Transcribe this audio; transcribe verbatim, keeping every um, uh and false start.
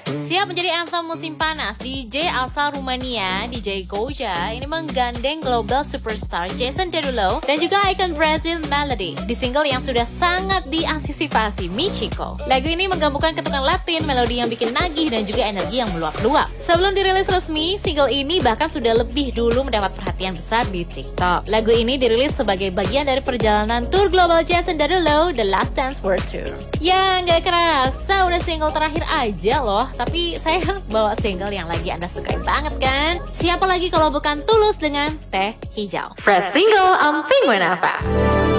Siap menjadi anthem musim panas, D J asal Rumania, D J Goja, ini menggandeng global superstar Jason Derulo dan juga ikon Brazil Melody di single yang sudah sangat diantisipasi, Michiko. Lagu ini menggabungkan ketukan Latin, melodi yang bikin nagih dan juga energi yang meluap-luap. Sebelum dirilis resmi, single ini bahkan sudah lebih dulu mendapat perhatian besar di TikTok. Lagu ini dirilis sebagai bagian dari perjalanan tour global Jason Derulo, The Last Dance World Tour. Ya nggak kerasa udah single terakhir aja loh, tapi saya bawa single yang lagi Anda sukai banget kan? Siapa lagi kalau bukan Tulus dengan Teh Hijau. Fresh single on Penguin F M.